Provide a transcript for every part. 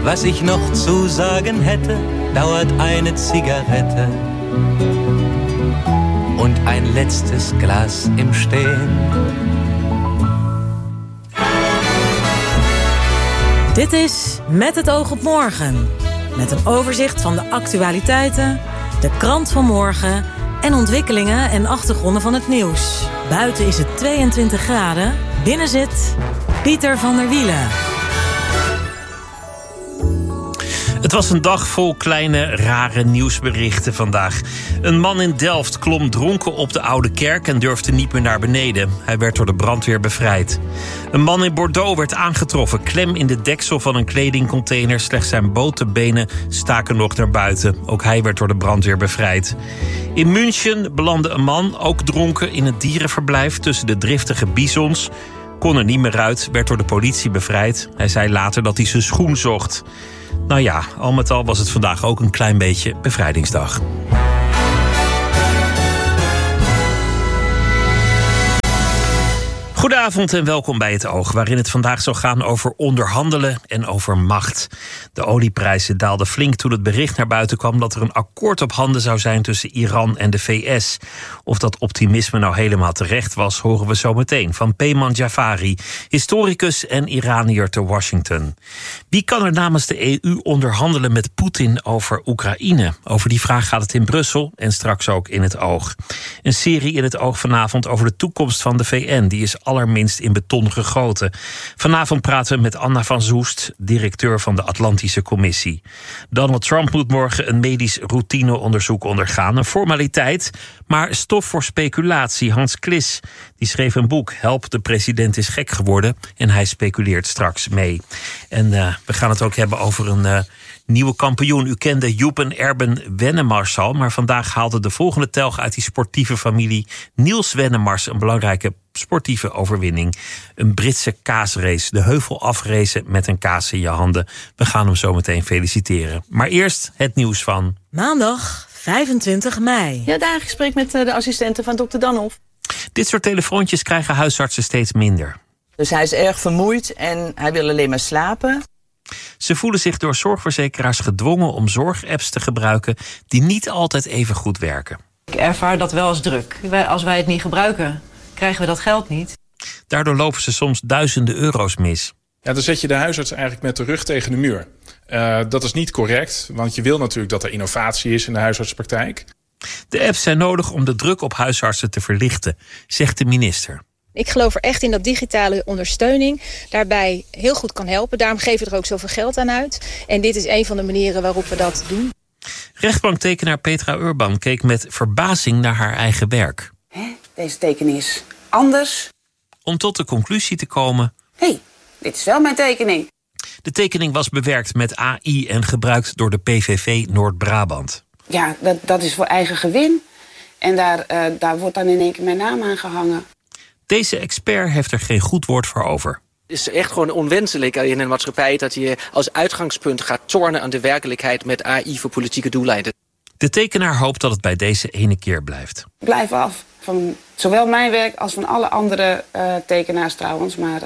Was ich noch zu sagen hätte, dauert eine Zigarette und ein letztes Glas im Stehen. Dit is Met het oog op morgen. Met een overzicht van de actualiteiten, de krant van morgen en ontwikkelingen en achtergronden van het nieuws. Buiten is het 22 graden, binnen zit Pieter van der Wielen. Het was een dag vol kleine, rare nieuwsberichten vandaag. Een man in Delft klom dronken op de Oude Kerk en durfde niet meer naar beneden. Hij werd door de brandweer bevrijd. Een man in Bordeaux werd aangetroffen, klem in de deksel van een kledingcontainer. Slechts zijn botenbenen staken nog naar buiten. Ook hij werd door de brandweer bevrijd. In München belandde een man, ook dronken, in het dierenverblijf tussen de driftige bisons. Kon er niet meer uit, werd door de politie bevrijd. Hij zei later dat hij zijn schoen zocht. Nou ja, al met al was het vandaag ook een klein beetje bevrijdingsdag. Goedenavond en welkom bij Het Oog, waarin het vandaag zal gaan over onderhandelen en over macht. De olieprijzen daalden flink toen het bericht naar buiten kwam dat er een akkoord op handen zou zijn tussen Iran en de VS. Of dat optimisme nou helemaal terecht was, horen we zo meteen van Peyman Jafari, historicus en Iranier te Washington. Wie kan er namens de EU onderhandelen met Poetin over Oekraïne? Over die vraag gaat het in Brussel en straks ook in Het Oog. Een serie in Het Oog vanavond over de toekomst van de VN. Die is allerminst in beton gegoten. Vanavond praten we met Anna van Soest, directeur van de Atlantische Commissie. Donald Trump moet morgen een medisch routineonderzoek ondergaan. Een formaliteit, maar stof voor speculatie. Hans Klis die schreef een boek, Help, de president is gek geworden. En hij speculeert straks mee. En we gaan het ook hebben over een nieuwe kampioen. U kende Joep en Erben Wennemars al, maar vandaag haalde de volgende telg uit die sportieve familie Niels Wennemars een belangrijke sportieve overwinning. Een Britse kaasrace. De heuvel afracen met een kaas in je handen. We gaan hem zo meteen feliciteren. Maar eerst het nieuws van Maandag 25 mei. Ja, daar gesprek met de assistenten van dokter Danhoff. Dit soort telefoontjes krijgen huisartsen steeds minder. Dus hij is erg vermoeid en hij wil alleen maar slapen. Ze voelen zich door zorgverzekeraars gedwongen om zorgapps te gebruiken die niet altijd even goed werken. Ik ervaar dat wel als druk. Als wij het niet gebruiken, krijgen we dat geld niet. Daardoor lopen ze soms duizenden euro's mis. Ja, dan zet je de huisarts eigenlijk met de rug tegen de muur. Dat is niet correct, want je wil natuurlijk dat er innovatie is in de huisartspraktijk. De apps zijn nodig om de druk op huisartsen te verlichten, zegt de minister. Ik geloof er echt in dat digitale ondersteuning daarbij heel goed kan helpen. Daarom geven we er ook zoveel geld aan uit. En dit is een van de manieren waarop we dat doen. Rechtbanktekenaar Petra Urban keek met verbazing naar haar eigen werk. Deze tekening is anders. Om tot de conclusie te komen: dit is wel mijn tekening. De tekening was bewerkt met AI en gebruikt door de PVV Noord-Brabant. Ja, dat is voor eigen gewin. En daar wordt dan in één keer mijn naam aan gehangen. Deze expert heeft er geen goed woord voor over. Het is echt gewoon onwenselijk in een maatschappij dat je als uitgangspunt gaat tornen aan de werkelijkheid met AI voor politieke doeleinden. De tekenaar hoopt dat het bij deze ene keer blijft. Blijf af van zowel mijn werk als van alle andere tekenaars trouwens, maar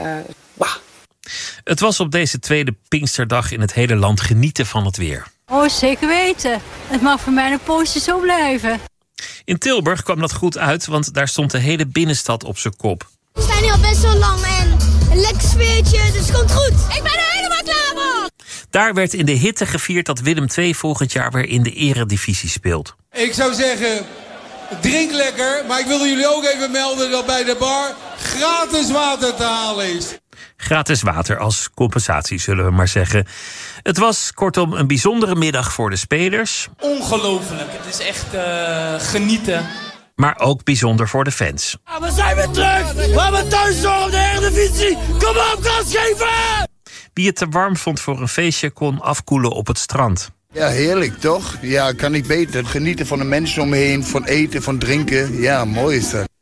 Het was op deze tweede Pinksterdag in het hele land genieten van het weer. Oh, zeker weten. Het mag voor mij een poosje zo blijven. In Tilburg kwam dat goed uit, want daar stond de hele binnenstad op zijn kop. We staan hier al best wel lang en een lekker sfeertje, dus het komt goed. Ik ben er helemaal klaar voor! Daar werd in de hitte gevierd dat Willem II volgend jaar weer in de eredivisie speelt. Ik zou zeggen, drink lekker, maar ik wilde jullie ook even melden dat bij de bar gratis water te halen is. Gratis water als compensatie, zullen we maar zeggen. Het was kortom een bijzondere middag voor de spelers. Ongelooflijk, het is echt genieten. Maar ook bijzonder voor de fans. Ja, we zijn weer terug! We hebben thuis door op de Eredivisie! Kom op, gas geven! Wie het te warm vond voor een feestje kon afkoelen op het strand. Ja, heerlijk toch? Ja, kan niet beter. Genieten van de mensen om me heen, van eten, van drinken. Ja, mooi is dat.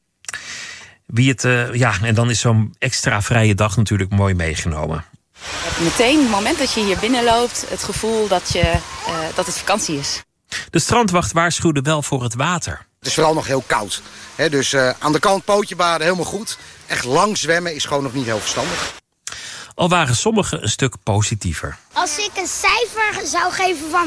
En dan is zo'n extra vrije dag natuurlijk mooi meegenomen. Meteen, het moment dat je hier binnenloopt, het gevoel dat het vakantie is. De strandwacht waarschuwde wel voor het water. Het is vooral nog heel koud. Dus aan de kant pootje baden helemaal goed. Echt lang zwemmen is gewoon nog niet heel verstandig. al waren sommigen een stuk positiever. Als ik een cijfer zou geven van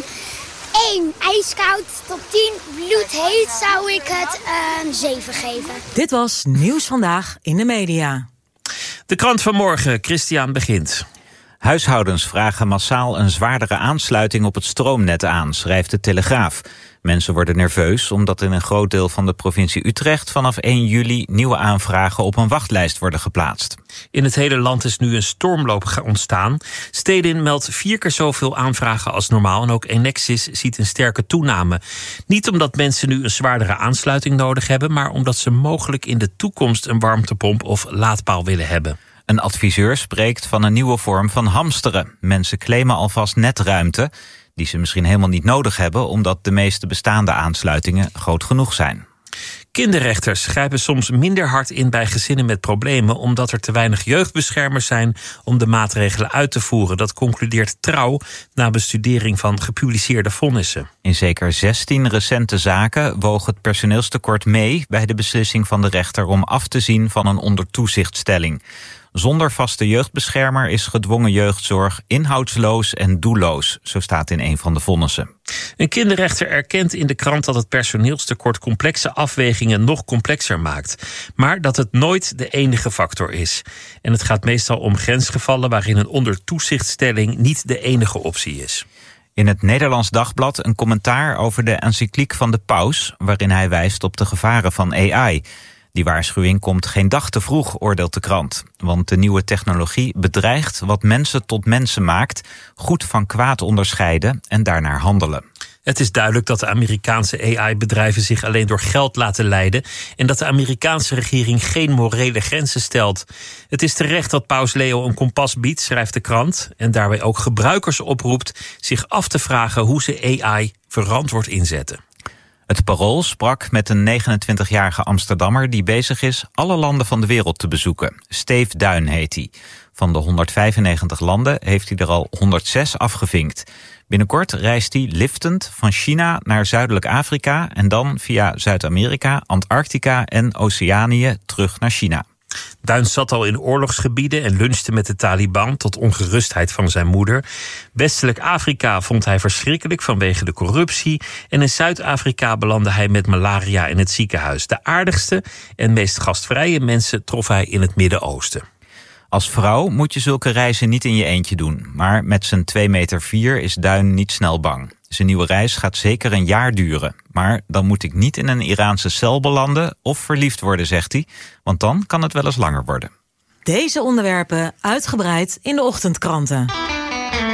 1 ijskoud tot 10 bloedheet, zou ik het een 7 geven. Dit was Nieuws Vandaag in de Media. De krant van morgen, Christian begint. Huishoudens vragen massaal een zwaardere aansluiting op het stroomnet aan, schrijft de Telegraaf. Mensen worden nerveus omdat in een groot deel van de provincie Utrecht vanaf 1 juli nieuwe aanvragen op een wachtlijst worden geplaatst. In het hele land is nu een stormloop ontstaan. Stedin meldt 4 keer zoveel aanvragen als normaal en ook Enexis ziet een sterke toename. Niet omdat mensen nu een zwaardere aansluiting nodig hebben, maar omdat ze mogelijk in de toekomst een warmtepomp of laadpaal willen hebben. Een adviseur spreekt van een nieuwe vorm van hamsteren. Mensen claimen alvast netruimte, die ze misschien helemaal niet nodig hebben, omdat de meeste bestaande aansluitingen groot genoeg zijn. Kinderrechters grijpen soms minder hard in bij gezinnen met problemen, omdat er te weinig jeugdbeschermers zijn om de maatregelen uit te voeren. Dat concludeert Trouw na bestudering van gepubliceerde vonnissen. In zeker 16 recente zaken woog het personeelstekort mee bij de beslissing van de rechter om af te zien van een ondertoezichtstelling. Zonder vaste jeugdbeschermer is gedwongen jeugdzorg inhoudsloos en doelloos, zo staat in een van de vonnissen. Een kinderrechter erkent in de krant dat het personeelstekort complexe afwegingen nog complexer maakt. Maar dat het nooit de enige factor is. En het gaat meestal om grensgevallen waarin een ondertoezichtstelling niet de enige optie is. In het Nederlands Dagblad een commentaar over de encycliek van de paus, waarin hij wijst op de gevaren van AI. Die waarschuwing komt geen dag te vroeg, oordeelt de krant. Want de nieuwe technologie bedreigt wat mensen tot mensen maakt, goed van kwaad onderscheiden en daarnaar handelen. Het is duidelijk dat de Amerikaanse AI-bedrijven zich alleen door geld laten leiden en dat de Amerikaanse regering geen morele grenzen stelt. Het is terecht dat paus Leo een kompas biedt, schrijft de krant, en daarbij ook gebruikers oproept zich af te vragen hoe ze AI verantwoord inzetten. Het Parool sprak met een 29-jarige Amsterdammer die bezig is alle landen van de wereld te bezoeken. Steve Duin heet hij. Van de 195 landen heeft hij er al 106 afgevinkt. Binnenkort reist hij liftend van China naar Zuidelijk Afrika en dan via Zuid-Amerika, Antarctica en Oceanië terug naar China. Duin zat al in oorlogsgebieden en lunchte met de Taliban tot ongerustheid van zijn moeder. Westelijk Afrika vond hij verschrikkelijk vanwege de corruptie. En in Zuid-Afrika belandde hij met malaria in het ziekenhuis. De aardigste en meest gastvrije mensen trof hij in het Midden-Oosten. Als vrouw moet je zulke reizen niet in je eentje doen. Maar met zijn 2,4 meter is Duin niet snel bang. Zijn nieuwe reis gaat zeker een jaar duren. Maar dan moet ik niet in een Iraanse cel belanden of verliefd worden, zegt hij. Want dan kan het wel eens langer worden. Deze onderwerpen uitgebreid in de ochtendkranten.